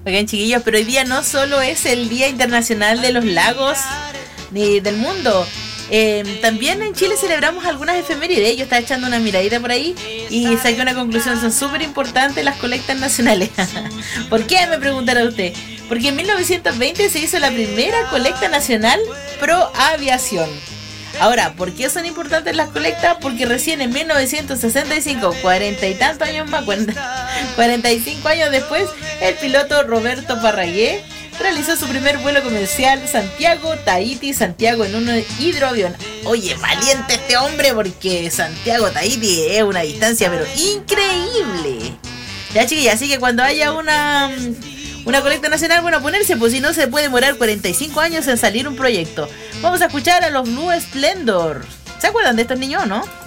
Oigan, chiquillos, pero hoy día no solo es el Día Internacional de los Lagos ni del mundo. También en Chile celebramos algunas efemérides. Yo estaba echando una miradita por ahí y saqué una conclusión. Son súper importantes las colectas nacionales. ¿Por qué? Me preguntará usted. Porque en 1920 se hizo la primera colecta nacional pro aviación. Ahora, ¿por qué son importantes las colectas? Porque recién en 1965, 40 y tantos años más, 45 años después, el piloto Roberto Parragué realizó su primer vuelo comercial Santiago-Tahiti, Santiago en un hidroavión. Oye, valiente este hombre, porque Santiago-Tahiti es una distancia pero increíble. Ya, chiquillas, así que cuando haya una colecta nacional, bueno, ponerse, pues si no se puede demorar 45 años en salir un proyecto. Vamos a escuchar a los Blue Splendor. ¿Se acuerdan de estos niños, no?